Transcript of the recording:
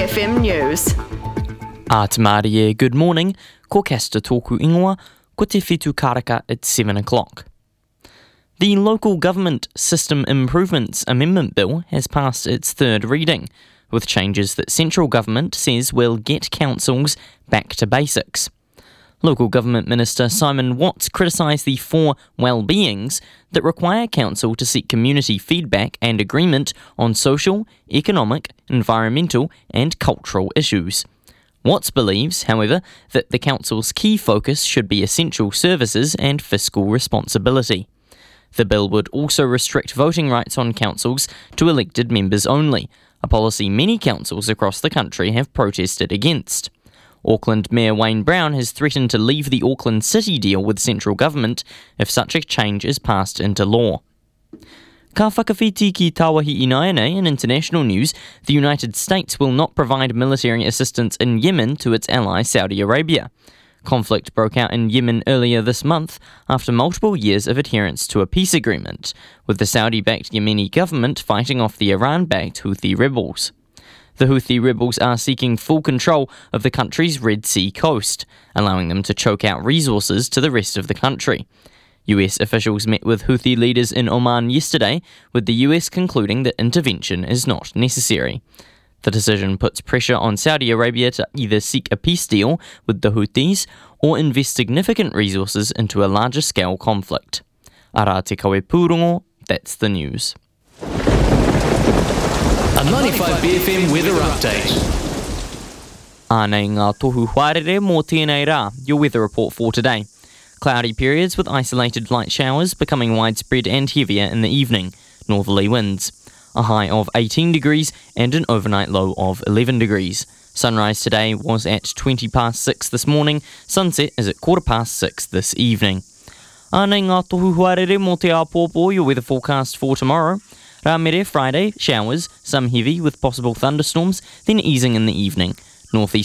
BFM News. Ātamarie, good morning. Ko kesta tōku ingoa, ko te whitu karaka at 7 o'clock. The Local Government System Improvements Amendment Bill has passed its third reading, with changes that central government says will get councils back to basics. Local Government Minister Simon Watts criticised the 4 well-beings that require council to seek community feedback and agreement on social, economic, environmental and cultural issues. Watts believes, however, that the council's key focus should be essential services and fiscal responsibility. The bill would also restrict voting rights on councils to elected members only, a policy many councils across the country have protested against. Auckland Mayor Wayne Brown has threatened to leave the Auckland City deal with central government if such a change is passed into law. Ka whakawhiti ki Tāwahi Ināianei in international news, the United States will not provide military assistance in Yemen to its ally Saudi Arabia. Conflict broke out in Yemen earlier this month after multiple years of adherence to a peace agreement, with the Saudi-backed Yemeni government fighting off the Iran-backed Houthi rebels. The Houthi rebels are seeking full control of the country's Red Sea coast, allowing them to choke out resources to the rest of the country. US officials met with Houthi leaders in Oman yesterday, with the US concluding that intervention is not necessary. The decision puts pressure on Saudi Arabia to either seek a peace deal with the Houthis or invest significant resources into a larger-scale conflict. Ara te kawe pūrongo, that's the news. A 95 BFM weather update. Ānei ngā tohu whārere mō tēnei rā, your weather report for today. Cloudy periods with isolated light showers becoming widespread and heavier in the evening, northerly winds. A high of 18 degrees and an overnight low of 11 degrees. Sunrise today was at 20 past 6 this morning, sunset is at 6:15 this evening. Ānei ngā tohu whārere mō te āpōpō, your weather forecast for tomorrow. Rā mere Friday, showers, some heavy with possible thunderstorms, then easing in the evening. Northeast